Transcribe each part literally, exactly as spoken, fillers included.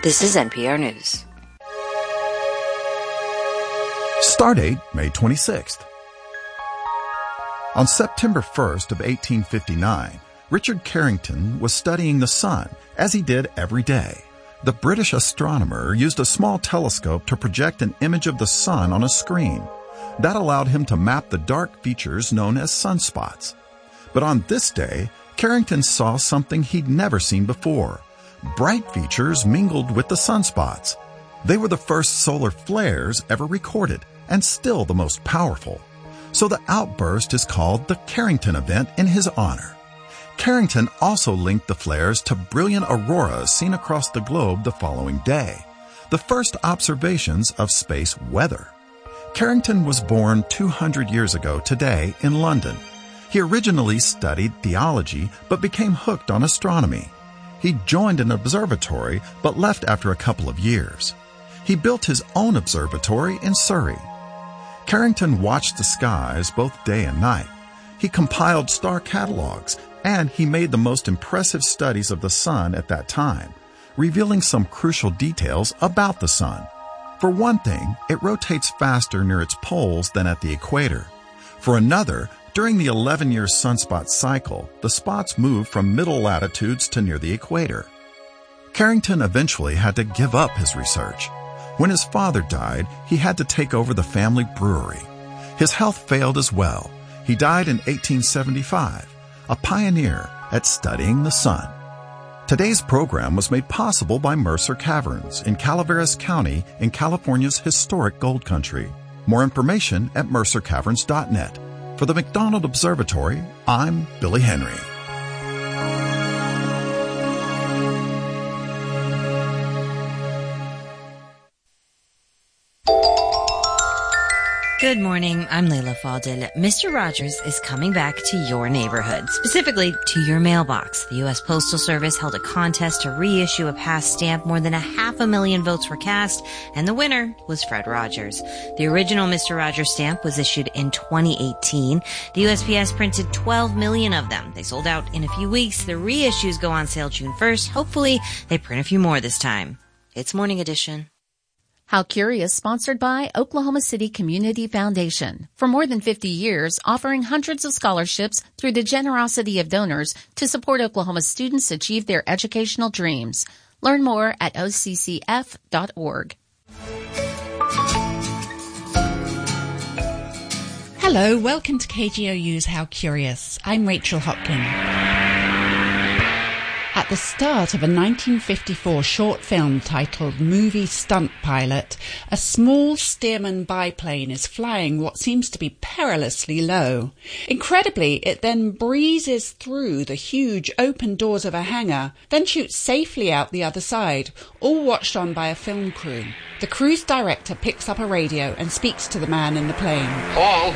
This is N P R News. Stardate, May twenty-sixth. On September first of eighteen fifty-nine, Richard Carrington was studying the sun, as he did every day. The British astronomer used a small telescope to project an image of the sun on a screen. That allowed him to map the dark features known as sunspots. But on this day, Carrington saw something he'd never seen before. Bright features mingled with the sunspots. They were the first solar flares ever recorded, and still the most powerful. So the outburst is called the Carrington event in his honor. Carrington also linked the flares to brilliant auroras seen across the globe the following day, the first observations of space weather. Carrington was born two hundred years ago today in London. He originally studied theology but became hooked on astronomy. He joined an observatory but left after a couple of years. He built his own observatory in Surrey. Carrington watched the skies both day and night. He compiled star catalogs, and he made the most impressive studies of the sun at that time, revealing some crucial details about the sun. For one thing, it rotates faster near its poles than at the equator. For another, during the eleven-year sunspot cycle, the spots move from middle latitudes to near the equator. Carrington eventually had to give up his research. When his father died, he had to take over the family brewery. His health failed as well. He died in eighteen seventy-five, a pioneer at studying the sun. Today's program was made possible by Mercer Caverns in Calaveras County in California's historic gold country. More information at mercer caverns dot net. For the McDonald Observatory, I'm Billy Henry. Good morning, I'm Layla Faldin. Mister Rogers is coming back to your neighborhood, specifically to your mailbox. The U S Postal Service held a contest to reissue a past stamp. More than a half a million votes were cast, and the winner was Fred Rogers. The original Mister Rogers stamp was issued in twenty eighteen. The U S P S printed twelve million of them. They sold out in a few weeks. The reissues go on sale June first. Hopefully, they print a few more this time. It's Morning Edition. How Curious, sponsored by Oklahoma City Community Foundation. For more than fifty years, offering hundreds of scholarships through the generosity of donors to support Oklahoma students achieve their educational dreams. Learn more at O C C F dot org. Hello, welcome to K G O U's How Curious. I'm Rachel Hopkin. At the start of a nineteen fifty-four short film titled Movie Stunt Pilot, a small Stearman biplane is flying what seems to be perilously low. Incredibly, it then breezes through the huge open doors of a hangar, then shoots safely out the other side, all watched on by a film crew. The crew's director picks up a radio and speaks to the man in the plane. Paul?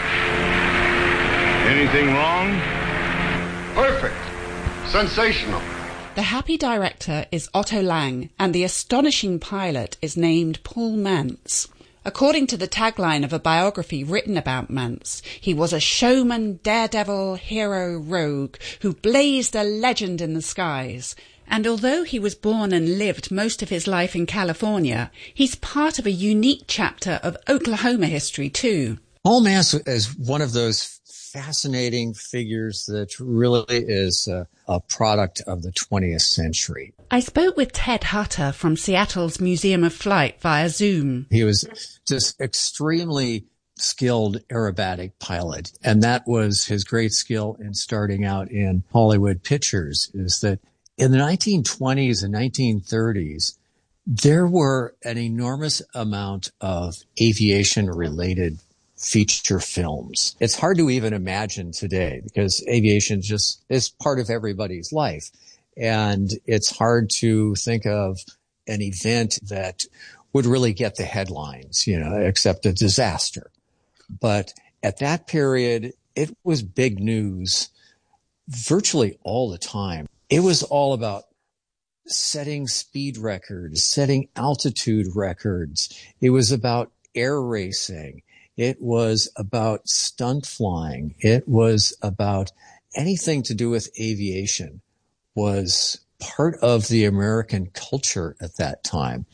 Anything wrong? Perfect. Sensational. The happy director is Otto Lang, and the astonishing pilot is named Paul Mantz. According to the tagline of a biography written about Mantz, he was a showman, daredevil, hero, rogue, who blazed a legend in the skies. And although he was born and lived most of his life in California, he's part of a unique chapter of Oklahoma history too. Paul Mantz is one of those fascinating figures that really is a, a product of the twentieth century. I spoke with Ted Hutter from Seattle's Museum of Flight via Zoom. He was just extremely skilled aerobatic pilot, and that was his great skill in starting out in Hollywood pictures, is that in the nineteen twenties and nineteen thirties, there were an enormous amount of aviation-related feature films. It's hard to even imagine today because aviation just is part of everybody's life. And it's hard to think of an event that would really get the headlines, you know, except a disaster. But at that period, it was big news virtually all the time. It was all about setting speed records, setting altitude records. It was about air racing. It was about stunt flying. It was about anything to do with aviation was part of the American culture at that time.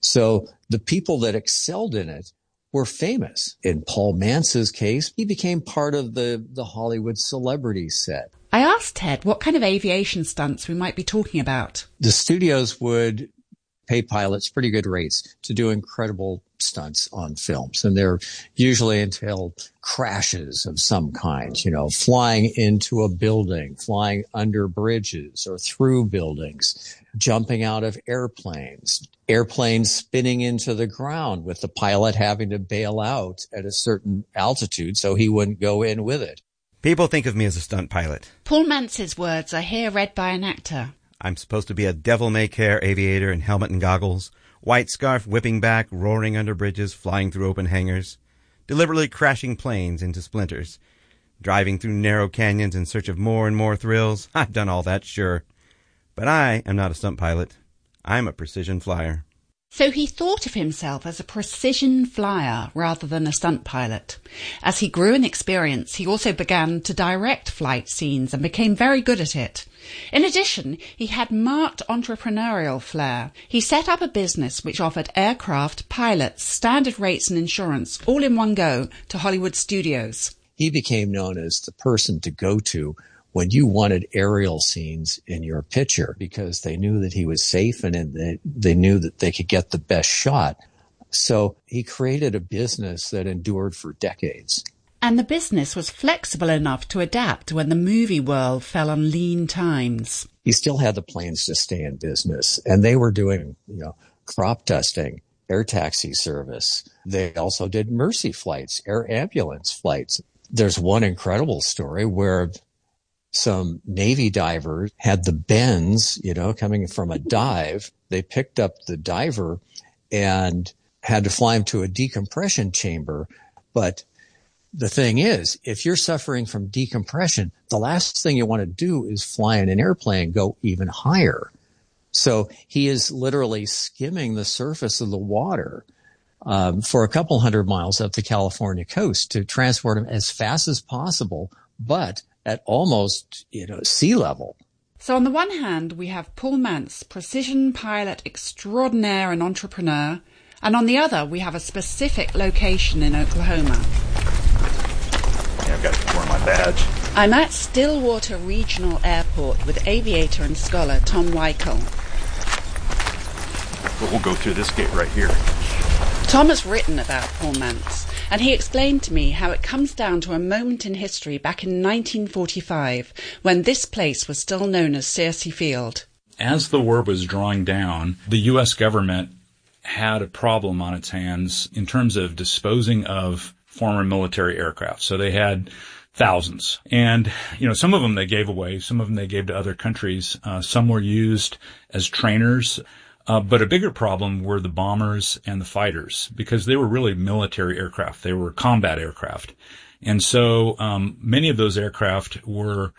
So the people that excelled in it were famous. In Paul Mance's case, he became part of the, the Hollywood celebrity set. I asked Ted what kind of aviation stunts we might be talking about. The studios would pay pilots pretty good rates to do incredible stunts on films. And they're usually entail crashes of some kind, you know, flying into a building, flying under bridges or through buildings, jumping out of airplanes, airplanes spinning into the ground with the pilot having to bail out at a certain altitude so he wouldn't go in with it. People think of me as a stunt pilot. Paul Mance's words are here read by an actor. I'm supposed to be a devil-may-care aviator in helmet and goggles, white scarf whipping back, roaring under bridges, flying through open hangars, deliberately crashing planes into splinters, driving through narrow canyons in search of more and more thrills. I've done all that, sure. But I am not a stunt pilot. I'm a precision flyer. So he thought of himself as a precision flyer rather than a stunt pilot. As he grew in experience, he also began to direct flight scenes and became very good at it. In addition, he had marked entrepreneurial flair. He set up a business which offered aircraft, pilots, standard rates and insurance all in one go to Hollywood studios. He became known as the person to go to when you wanted aerial scenes in your picture, because they knew that he was safe and they, they knew that they could get the best shot. So he created a business that endured for decades. And the business was flexible enough to adapt when the movie world fell on lean times. He still had the planes to stay in business, and they were doing, you know, crop dusting, air taxi service. They also did mercy flights, air ambulance flights. There's one incredible story where some Navy divers had the bends, you know, coming from a dive. They picked up the diver and had to fly him to a decompression chamber. But the thing is, if you're suffering from decompression, the last thing you want to do is fly in an airplane and go even higher. So he is literally skimming the surface of the water um, for a couple hundred miles up the California coast to transport him as fast as possible, but at almost, you know, sea level. So on the one hand, we have Paul Mance, precision pilot extraordinaire and entrepreneur, and on the other, we have a specific location in Oklahoma. Yeah, I've got to wear my badge. I'm at Stillwater Regional Airport with aviator and scholar Tom Weichel. But we'll go through this gate right here. Tom has written about Paul Mance, and he explained to me how it comes down to a moment in history back in nineteen forty-five, when this place was still known as Searcy Field. As the war was drawing down, the U S government had a problem on its hands in terms of disposing of former military aircraft. So they had thousands. And, you know, some of them they gave away, some of them they gave to other countries. Uh, some were used as trainers. Uh, but a bigger problem were the bombers and the fighters, because they were really military aircraft. They were combat aircraft. And so um, many of those aircraft were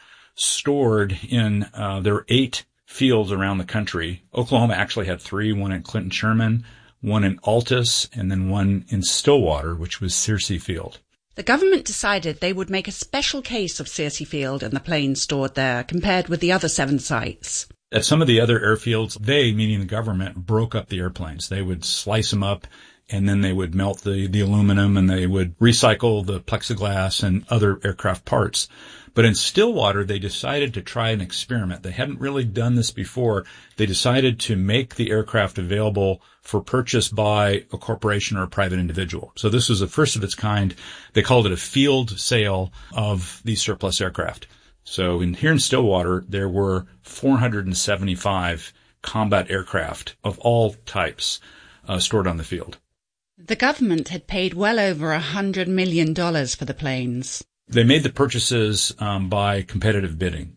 stored in, uh, there were eight fields around the country. Oklahoma actually had three, one in Clinton Sherman, one in Altus, and then one in Stillwater, which was Searcy Field. The government decided they would make a special case of Searcy Field and the planes stored there compared with the other seven sites. At some of the other airfields, they, meaning the government, broke up the airplanes. They would slice them up, and then they would melt the, the aluminum, and they would recycle the plexiglass and other aircraft parts. But in Stillwater, they decided to try an experiment. They hadn't really done this before. They decided to make the aircraft available for purchase by a corporation or a private individual. So this was the first of its kind. They called it a field sale of these surplus aircraft. So in here in Stillwater, there were four hundred seventy-five combat aircraft of all types uh, stored on the field. The government had paid well over a hundred million dollars for the planes. They made the purchases um, by competitive bidding,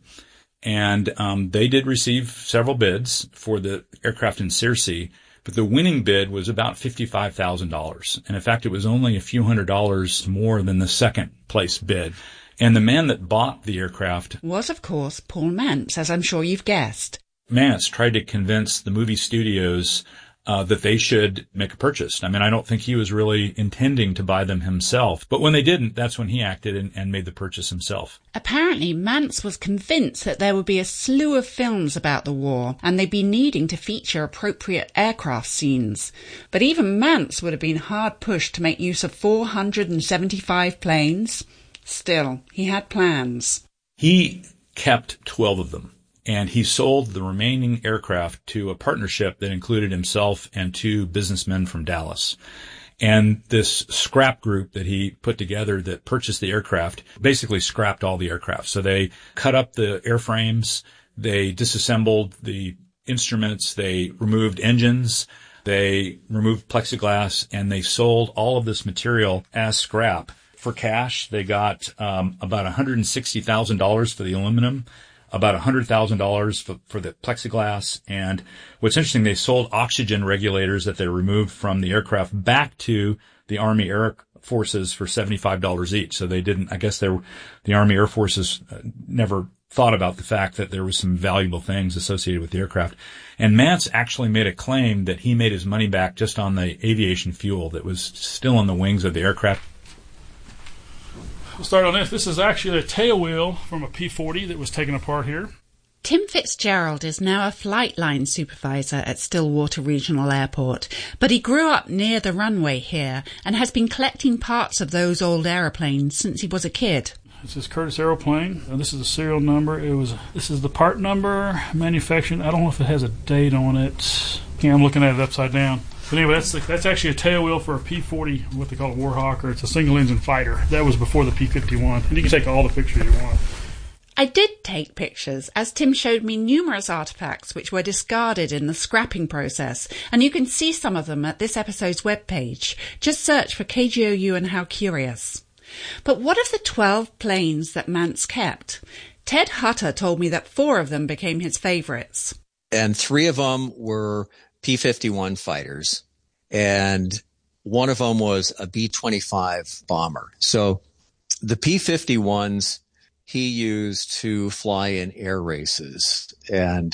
and um, they did receive several bids for the aircraft in Searcy, but the winning bid was about fifty-five thousand dollars. And in fact, it was only a few hundred dollars more than the second place bid. And the man that bought the aircraft was, of course, Paul Mance, as I'm sure you've guessed. Mance tried to convince the movie studios uh, that they should make a purchase. I mean, I don't think he was really intending to buy them himself. But when they didn't, that's when he acted and, and made the purchase himself. Apparently, Mantz was convinced that there would be a slew of films about the war, and they'd be needing to feature appropriate aircraft scenes. But even Mantz would have been hard pushed to make use of four hundred seventy-five planes. Still, he had plans. He kept twelve of them, and he sold the remaining aircraft to a partnership that included himself and two businessmen from Dallas. And this scrap group that he put together that purchased the aircraft basically scrapped all the aircraft. So they cut up the airframes, they disassembled the instruments, they removed engines, they removed plexiglass, and they sold all of this material as scrap. For cash, they got um, about one hundred sixty thousand dollars for the aluminum, about one hundred thousand dollars for, for the plexiglass. And what's interesting, they sold oxygen regulators that they removed from the aircraft back to the Army Air Forces for seventy-five dollars each. So they didn't, I guess they were, the Army Air Forces never thought about the fact that there was some valuable things associated with the aircraft. And Mantz actually made a claim that he made his money back just on the aviation fuel that was still in the wings of the aircraft. We'll start on this. This is actually a tail wheel from a P forty that was taken apart here. Tim Fitzgerald is now a flight line supervisor at Stillwater Regional Airport, but he grew up near the runway here and has been collecting parts of those old aeroplanes since he was a kid. This is Curtiss aeroplane, and this is the serial number. It was. This is the part number, manufacturing. I don't know if it has a date on it. Yeah, I'm looking at it upside down. But anyway, that's that's actually a tail wheel for a P forty, what they call a Warhawk, or it's a single-engine fighter. That was before the P fifty-one. And you can take all the pictures you want. I did take pictures, as Tim showed me numerous artefacts which were discarded in the scrapping process, and you can see some of them at this episode's webpage. Just search for K G O U and How Curious. But what of the twelve planes that Mantz kept? Ted Hutter told me that four of them became his favourites. And three of them were P fifty-one fighters, and one of them was a B twenty-five bomber. So the P fifty-ones he used to fly in air races, and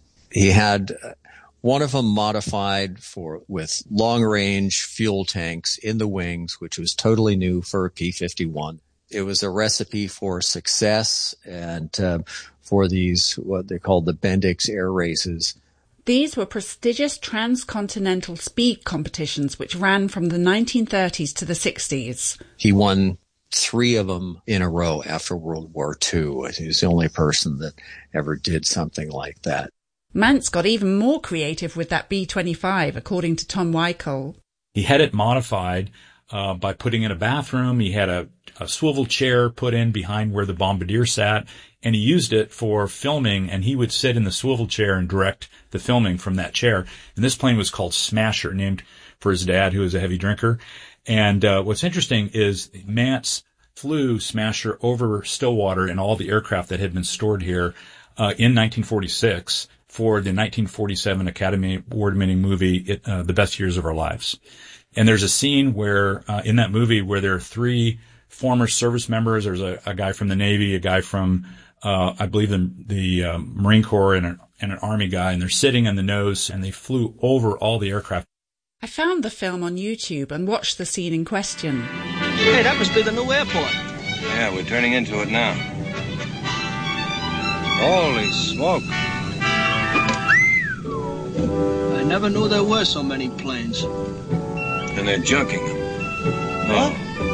he had one of them modified for with long-range fuel tanks in the wings, which was totally new for a P fifty-one. It was a recipe for success and uh, for these, what they called the Bendix air races. These were prestigious transcontinental speed competitions which ran from the nineteen thirties to the sixties. He won three of them in a row after World War Two. He was the only person that ever did something like that. Mantz got even more creative with that B twenty-five, according to Tom Weichel. He had it modified uh, by putting in a bathroom. He had a, a swivel chair put in behind where the bombardier sat, and he used it for filming, and he would sit in the swivel chair and direct the filming from that chair. And this plane was called Smasher, named for his dad, who was a heavy drinker. And uh, what's interesting is Mantz flew Smasher over Stillwater and all the aircraft that had been stored here uh, in nineteen forty-six for the nineteen forty-seven Academy Award-winning movie, it, uh, The Best Years of Our Lives. And there's a scene where, uh, in that movie, where there are three former service members. There's a, a guy from the Navy, a guy from, uh, I believe, the, the um, Marine Corps, and, a, and an Army guy, and they're sitting in the nose, and they flew over all the aircraft. I found the film on YouTube and watched the scene in question. Hey, that must be the new airport. Yeah, we're turning into it now. Holy smoke. I never knew there were so many planes. And they're junking them. Huh?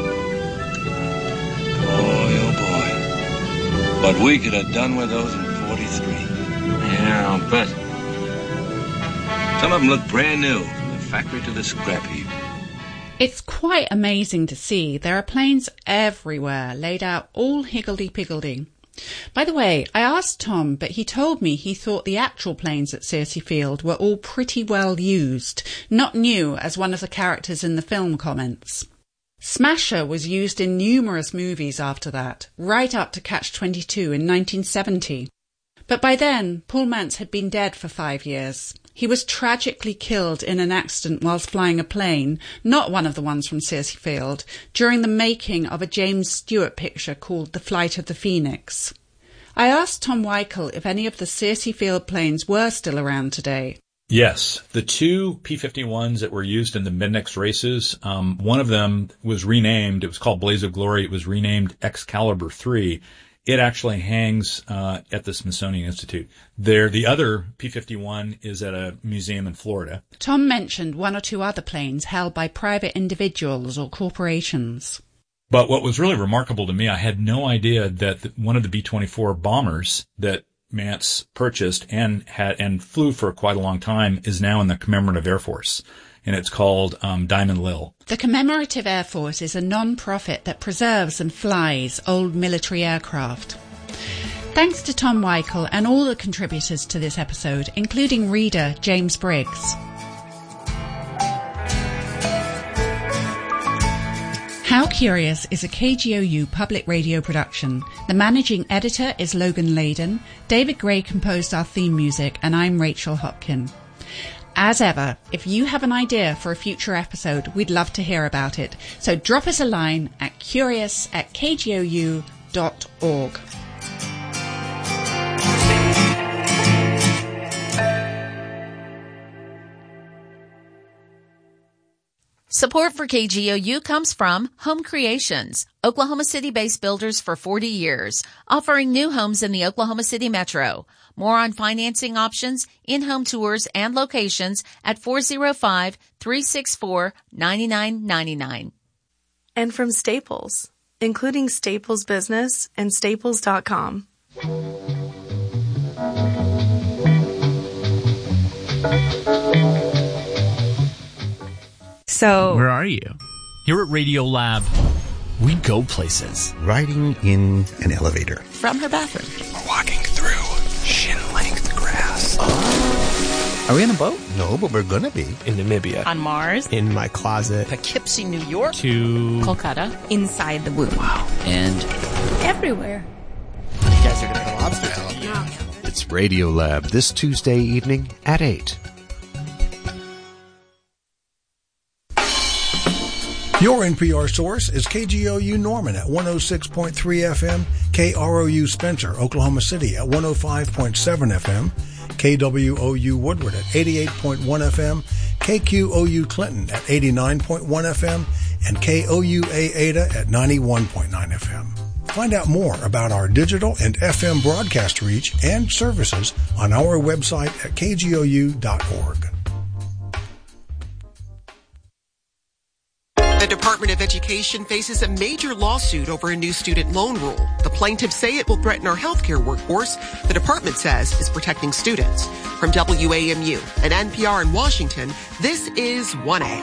Boy, oh boy. But we could have done with those in forty-three. Yeah, I'll bet. Some of them look brand new, from the factory to the scrap heap. It's quite amazing to see. There are planes everywhere, laid out all higgledy-piggledy. By the way, I asked Tom, but he told me he thought the actual planes at Searcy Field were all pretty well used, not new, as one of the characters in the film comments. Smasher was used in numerous movies after that, right up to Catch twenty-two in nineteen seventy. But by then, Paul Mantz had been dead for five years. He was tragically killed in an accident whilst flying a plane, not one of the ones from Searcy Field, during the making of a James Stewart picture called The Flight of the Phoenix. I asked Tom Weichel if any of the Searcy Field planes were still around today. Yes. The two P fifty-ones that were used in the Midniks races, um, one of them was renamed. It was called Blaze of Glory. It was renamed Excalibur three. It actually hangs uh at the Smithsonian Institute. There, the other P fifty-one is at a museum in Florida. Tom mentioned one or two other planes held by private individuals or corporations. But what was really remarkable to me, I had no idea that the, one of the B twenty-four bombers that Mance purchased and had and flew for quite a long time is now in the Commemorative Air Force, and it's called um, Diamond Lil. The Commemorative Air Force is a non-profit that preserves and flies old military aircraft. Thanks to Tom Weichel and all the contributors to this episode, including reader James Briggs. How Curious is a K G O U public radio production. The managing editor is Logan Layden. David Gray composed our theme music, and I'm Rachel Hopkin. As ever, if you have an idea for a future episode, we'd love to hear about it. So drop us a line at curious at k g o u dot org. Support for K G O U comes from Home Creations, Oklahoma City-based builders for forty years, offering new homes in the Oklahoma City metro. More on financing options, in-home tours, and locations at four oh five, three six four, nine nine nine nine. And from Staples, including Staples Business and staples dot com. So, where are you? Here at Radio Lab, we go places. Riding in an elevator. From her bathroom. We're walking through shin-length grass. Oh. Are we on a boat? No, but we're gonna be. In Namibia. On Mars. In my closet. Poughkeepsie, New York. To Kolkata. Inside the womb. Wow. And everywhere. You guys are gonna get lobsters. Yeah. It's Radio Lab this Tuesday evening at eight. Your N P R source is K G O U Norman at one oh six point three F M, K R O U Spencer, Oklahoma City at one oh five point seven F M, K W O U Woodward at eighty-eight point one F M, K Q O U Clinton at eighty-nine point one F M, and K O U A Ada at ninety-one point nine F M. Find out more about our digital and F M broadcast reach and services on our website at k g o u dot org. The Department of Education faces a major lawsuit over a new student loan rule. The plaintiffs say it will threaten our healthcare workforce. The department says is protecting students. From W A M U and N P R in Washington, this is one A.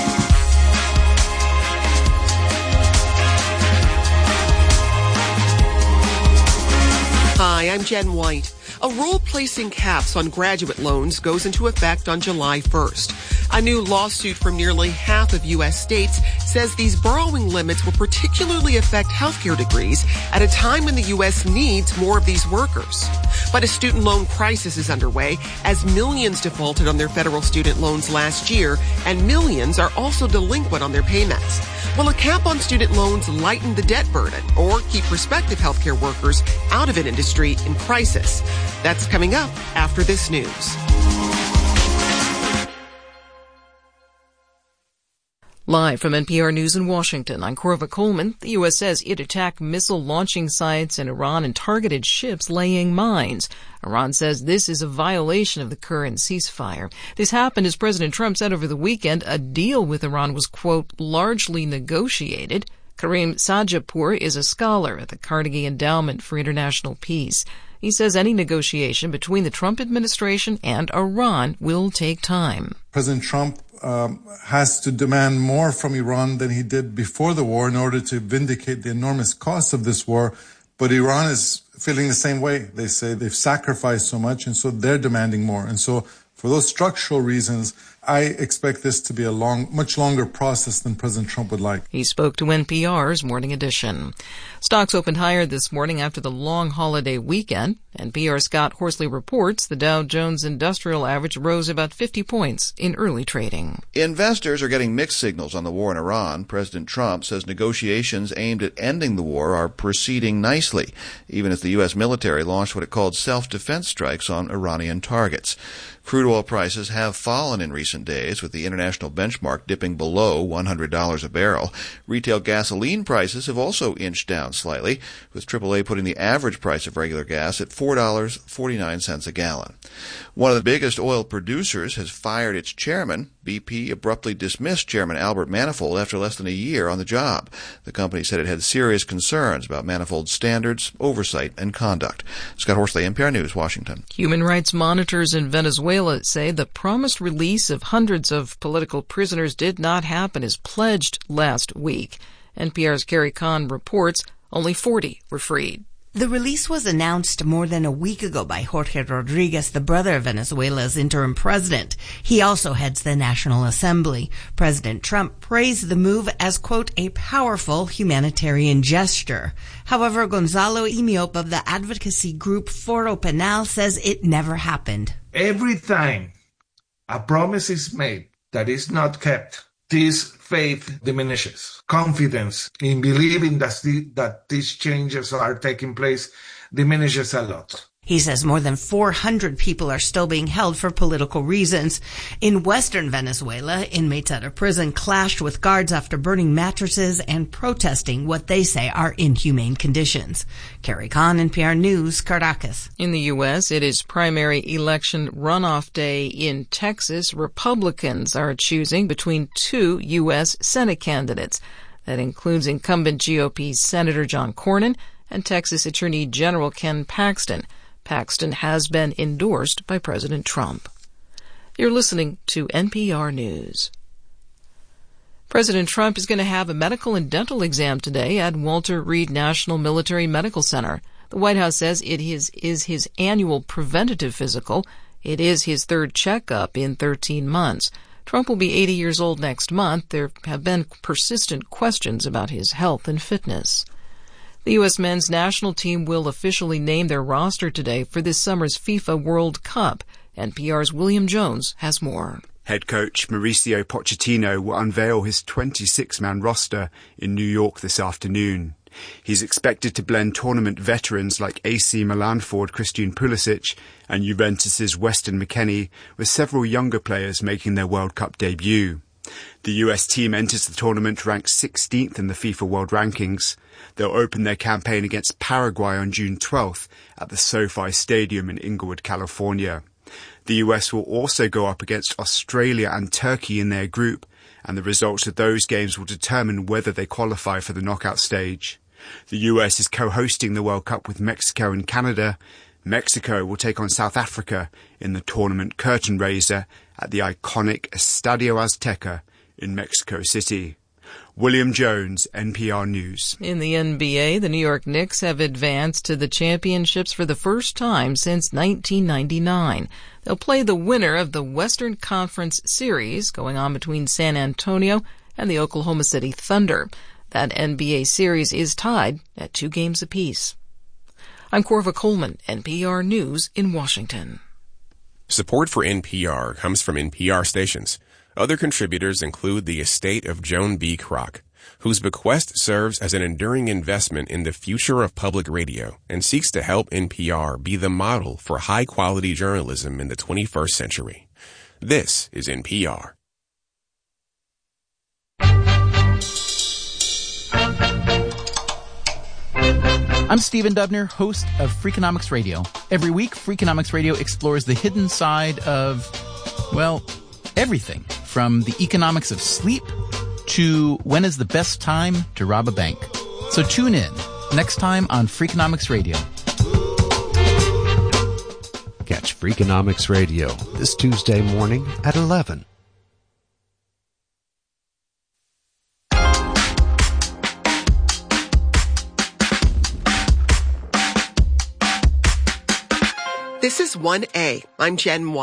Hi, I'm Jen White. A rule placing caps on graduate loans goes into effect on July first. A new lawsuit from nearly half of U S states says these borrowing limits will particularly affect healthcare degrees at a time when the U S needs more of these workers. But a student loan crisis is underway as millions defaulted on their federal student loans last year, and millions are also delinquent on their payments. Will a cap on student loans lighten the debt burden or keep prospective healthcare workers out of an industry in crisis? That's coming up after this news. Live from N P R News in Washington, I'm Corva Coleman. The U S says it attacked missile launching sites in Iran and targeted ships laying mines. Iran says this is a violation of the current ceasefire. This happened as President Trump said over the weekend a deal with Iran was, quote, largely negotiated. Karim Sajapour is a scholar at the Carnegie Endowment for International Peace. He says any negotiation between the Trump administration and Iran will take time. President Trump um, has to demand more from Iran than he did before the war in order to vindicate the enormous cost of this war. But Iran is feeling the same way. They say they've sacrificed so much, and so they're demanding more. And so for those structural reasons, I expect this to be a long, much longer process than President Trump would like. He spoke to N P R's Morning Edition. Stocks opened higher this morning after the long holiday weekend. N P R's Scott Horsley reports the Dow Jones Industrial Average rose about fifty points in early trading. Investors are getting mixed signals on the war in Iran. President Trump says negotiations aimed at ending the war are proceeding nicely, even as the U S military launched what it called self-defense strikes on Iranian targets. Crude oil prices have fallen in recent days, with the international benchmark dipping below one hundred dollars a barrel. Retail gasoline prices have also inched down slightly, with triple A putting the average price of regular gas at four dollars and forty-nine cents a gallon. One of the biggest oil producers has fired its chairman. B P abruptly dismissed Chairman Albert Manifold after less than a year on the job. The company said it had serious concerns about Manifold's standards, oversight, and conduct. Scott Horsley, N P R News, Washington. Human rights monitors in Venezuela say the promised release of hundreds of political prisoners did not happen as pledged last week. N P R's Carrie Kahn reports only forty were freed. The release was announced more than a week ago by Jorge Rodriguez, the brother of Venezuela's interim president. He also heads the National Assembly. President Trump praised the move as, quote, a powerful humanitarian gesture. However, Gonzalo Imiop of the advocacy group Foro Penal says it never happened. Every time a promise is made that is not kept, this faith diminishes. Confidence in believing that, the, that these changes are taking place diminishes a lot. He says more than four hundred people are still being held for political reasons. In western Venezuela, inmates at a prison clashed with guards after burning mattresses and protesting what they say are inhumane conditions. Carrie Kahn, N P R News, Caracas. In the U S, it is primary election runoff day in Texas. Republicans are choosing between two U S Senate candidates. That includes incumbent G O P Senator John Cornyn and Texas Attorney General Ken Paxton. Paxton has been endorsed by President Trump. You're listening to N P R News. President Trump is going to have a medical and dental exam today at Walter Reed National Military Medical Center. The White House says it is, is his annual preventative physical. It is his third checkup in thirteen months. Trump will be eighty years old next month. There have been persistent questions about his health and fitness. The U S men's national team will officially name their roster today for this summer's FIFA World Cup. N P R's William Jones has more. Head coach Mauricio Pochettino will unveil his twenty-six man roster in New York this afternoon. He's expected to blend tournament veterans like A C Milan forward Christian Pulisic and Juventus's Weston McKennie, with several younger players making their World Cup debut. The U S team enters the tournament ranked sixteenth in the FIFA World Rankings. They'll open their campaign against Paraguay on June twelfth at the SoFi Stadium in Inglewood, California. The U S will also go up against Australia and Turkey in their group, and the results of those games will determine whether they qualify for the knockout stage. The U S is co-hosting the World Cup with Mexico and Canada. Mexico will take on South Africa in the tournament curtain raiser at the iconic Estadio Azteca in Mexico City. William Jones, N P R News. In the N B A, the New York Knicks have advanced to the championships for the first time since nineteen ninety-nine. They'll play the winner of the Western Conference Series going on between San Antonio and the Oklahoma City Thunder. That N B A series is tied at two games apiece. I'm Corva Coleman, N P R News in Washington. Support for N P R comes from N P R stations. Other contributors include the estate of Joan B. Kroc, whose bequest serves as an enduring investment in the future of public radio and seeks to help N P R be the model for high-quality journalism in the twenty-first century. This is N P R. I'm Stephen Dubner, host of Freakonomics Radio. Every week, Freakonomics Radio explores the hidden side of, well, everything. From the economics of sleep to when is the best time to rob a bank. So tune in next time on Freakonomics Radio. Catch Freakonomics Radio this Tuesday morning at eleven. This is one A. I'm Jen White.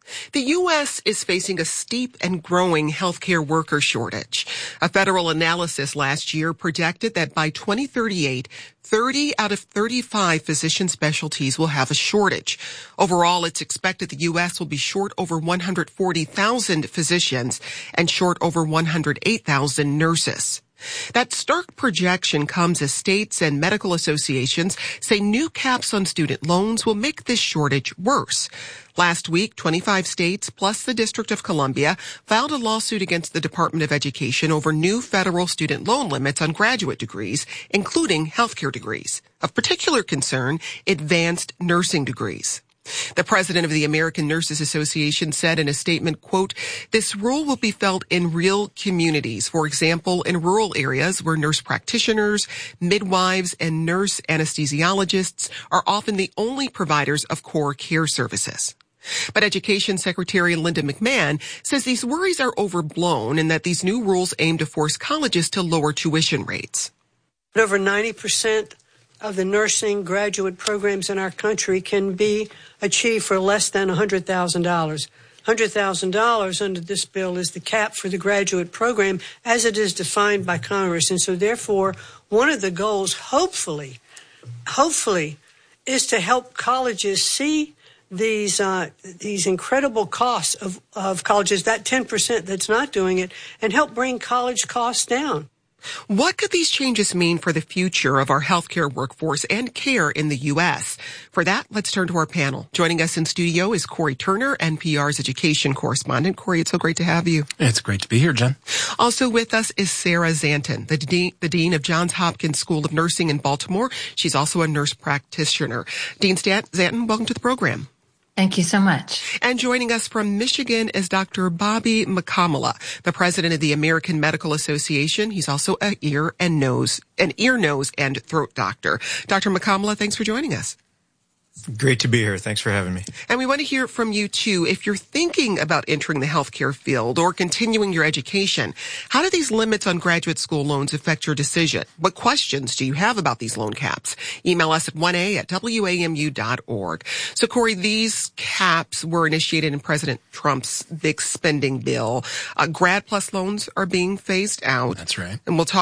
The U S is facing a steep and growing healthcare worker shortage. A federal analysis last year projected that by twenty thirty-eight, thirty out of thirty-five physician specialties will have a shortage. Overall, it's expected the U S will be short over one hundred forty thousand physicians and short over one hundred eight thousand nurses. That stark projection comes as states and medical associations say new caps on student loans will make this shortage worse. Last week, twenty-five states plus the District of Columbia filed a lawsuit against the Department of Education over new federal student loan limits on graduate degrees, including healthcare degrees. Of particular concern, advanced nursing degrees. The president of the American Nurses Association said in a statement, quote, "This rule will be felt in real communities, for example, in rural areas where nurse practitioners, midwives, and nurse anesthesiologists are often the only providers of core care services." But Education Secretary Linda McMahon says these worries are overblown and that these new rules aim to force colleges to lower tuition rates. Over ninety percent of the nursing graduate programs in our country can be achieved for less than one hundred thousand dollars. one hundred thousand dollars under this bill is the cap for the graduate program as it is defined by Congress. And so therefore, one of the goals, hopefully, hopefully, is to help colleges see these uh, these incredible costs of, of colleges, that ten percent that's not doing it, and help bring college costs down. What could these changes mean for the future of our healthcare workforce and care in the U S? For that, let's turn to our panel. Joining us in studio is Corey Turner, N P R's education correspondent. Corey, it's so great to have you. It's great to be here, Jen. Also with us is Sarah Zanton, the Dean, the Dean of Johns Hopkins School of Nursing in Baltimore. She's also a nurse practitioner. Dean Zanton, welcome to the program. Thank you so much. And joining us from Michigan is Doctor Bobby McCommala, the president of the American Medical Association. He's also an ear and nose, an ear, nose, and throat doctor. Doctor McCommala, thanks for joining us. Great to be here. Thanks for having me. And we want to hear from you, too. If you're thinking about entering the healthcare field or continuing your education, how do these limits on graduate school loans affect your decision? What questions do you have about these loan caps? Email us at one a at w a m u dot org. So, Corey, these caps were initiated in President Trump's big spending bill. Uh, Grad Plus loans are being phased out. That's right. And we'll talk